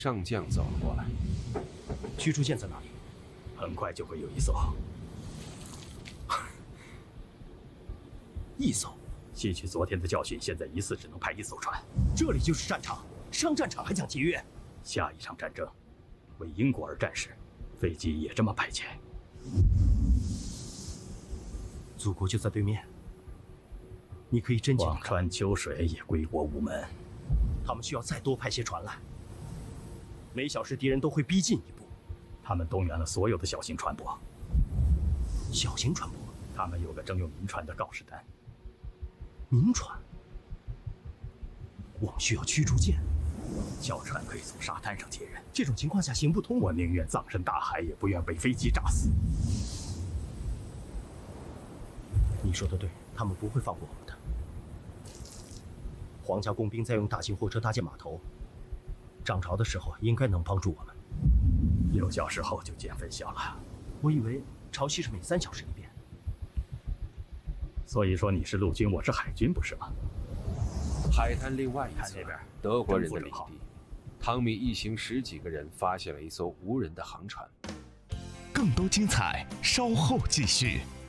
上将走了过来。 驱逐舰在哪里？ 很快就会有一艘。 一艘。 吸取昨天的教训，现在疑似只能派一艘船。 这里就是战场，上战场还讲节约？ 下一场战争，为英国而战时，飞机也这么派遣。 祖国就在对面，你可以真望穿秋水也归国无门。 他们需要再多派些船来，每小时敌人都会逼近一步。 他们动员了所有的小型船舶。 小型船舶？ 他们有个征用民船的告示单。 民船？我们需要驱逐舰。 小船可以从沙滩上接人， 这种情况下行不通。 我宁愿葬身大海，也不愿被飞机炸死。 你说的对，他们不会放过我们的。皇家工兵在用大型货车搭建码头，涨潮的时候应该能帮助我们。 6小时后就见分晓了。 我以为潮汐是每3小时一变。 所以说你是陆军，我是海军，不是吗？ 海滩另外一侧， 那边德国人的领地，汤米一行10几个人发现了一艘无人的航船。 更多精彩，稍后继续。